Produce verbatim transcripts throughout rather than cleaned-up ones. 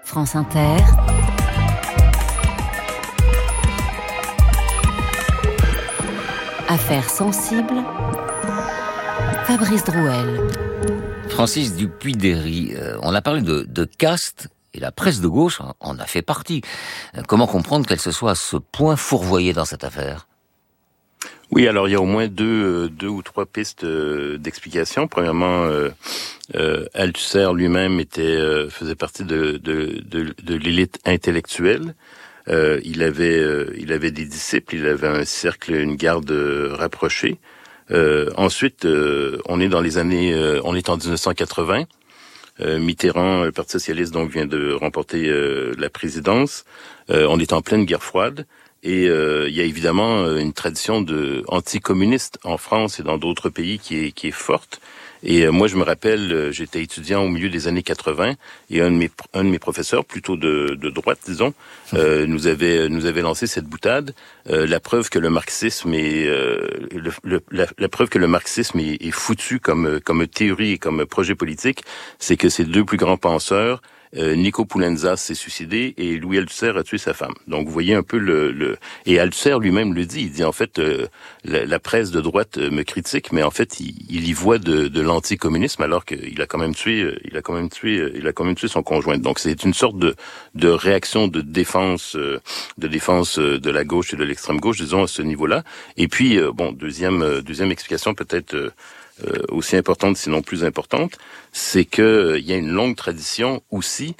France Inter. Affaires sensibles. Fabrice Drouel. Francis Dupuy-Derry, euh, on a parlé de, de caste, et la presse de gauche en a fait partie. Euh, comment comprendre qu'elle se soit à ce point fourvoyée dans cette affaire ? Oui, alors il y a au moins deux, deux ou trois pistes d'explication. Premièrement, euh, euh, Althusser lui-même était euh, faisait partie de, de, de, de l'élite intellectuelle. Euh, il avait euh, il avait des disciples, il avait un cercle, une garde rapprochée. Euh, ensuite, euh, on est dans les années, euh, on est en dix-neuf cent quatre-vingts. Euh, Mitterrand, le Parti socialiste, donc vient de remporter euh, la présidence. Euh, on est en pleine guerre froide. Et euh, il y a évidemment une tradition de anticommuniste en France et dans d'autres pays qui est qui est forte. Et euh, moi, je me rappelle, euh, j'étais étudiant au milieu des années quatre-vingts et un de mes un de mes professeurs, plutôt de de droite, disons, euh, nous avait nous avait lancé cette boutade, euh, la preuve que le marxisme est euh, le, le, la, la preuve que le marxisme est, est foutu comme comme théorie et comme projet politique, c'est que ces deux plus grands penseurs, Euh, Nico Poulenza s'est suicidé et Louis Althusser a tué sa femme. Donc vous voyez un peu le... le... Et Althusser lui-même le dit, il dit en fait euh, la, la presse de droite euh, me critique, mais en fait il, il y voit de, de l'anticommunisme alors qu'il a quand même tué, euh, il a quand même tué, euh, il a quand même tué son conjoint. Donc c'est une sorte de, de réaction de défense, euh, de défense euh, de la gauche et de l'extrême gauche, disons à ce niveau-là. Et puis euh, bon, deuxième euh, deuxième explication peut-être. Euh, Euh, aussi importante, sinon plus importante, c'est que euh, il y a une longue tradition aussi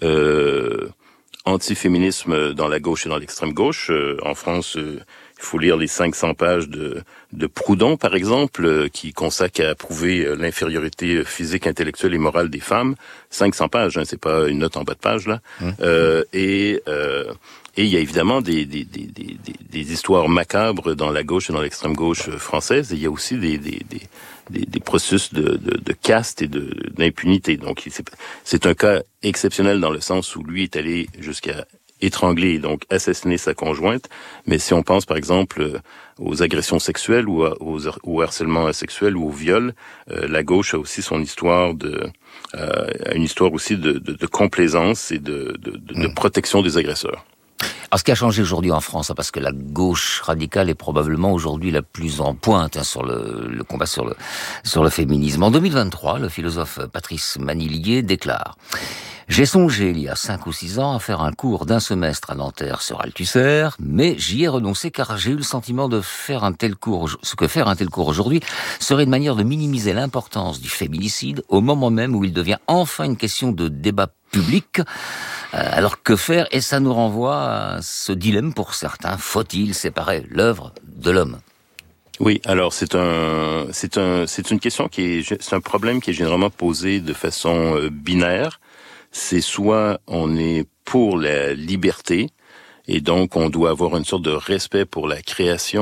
euh, anti-féminisme dans la gauche et dans l'extrême gauche. Euh, en France, euh, il faut lire les cinq cents pages de, de Proudhon, par exemple, euh, qui consacre à prouver euh, l'infériorité physique, intellectuelle et morale des femmes. cinq cents pages, hein, c'est pas une note en bas de page là. Mmh. Euh, et euh, Et il y a évidemment des, des, des, des, des histoires macabres dans la gauche et dans l'extrême gauche française. Et il y a aussi des, des, des, des, des processus de, de, de caste et de, d'impunité. Donc c'est, c'est un cas exceptionnel dans le sens où lui est allé jusqu'à étrangler et donc assassiner sa conjointe. Mais si on pense par exemple aux agressions sexuelles ou aux, au harcèlement sexuel ou au viol, euh, la gauche a aussi son histoire de, euh, une histoire aussi de, de, de complaisance et de, de, de, de protection des agresseurs. Alors, ce qui a changé aujourd'hui en France, parce que la gauche radicale est probablement aujourd'hui la plus en pointe hein, sur le, le combat sur le, sur le féminisme. En deux mille vingt-trois, le philosophe Patrice Manillier déclare « J'ai songé il y a cinq ou six ans à faire un cours d'un semestre à Nanterre sur Althusser, mais j'y ai renoncé car j'ai eu le sentiment de faire un tel cours, ce que faire un tel cours aujourd'hui serait une manière de minimiser l'importance du féminicide au moment même où il devient enfin une question de débat public. Alors que faire ? Et ça nous renvoie à ce dilemme pour certains. Faut-il séparer l'œuvre de l'homme ? Oui, alors c'est un, c'est un, c'est une question qui est, c'est un problème qui est généralement posé de façon binaire. C'est soit on est pour la liberté et donc on doit avoir une sorte de respect pour la création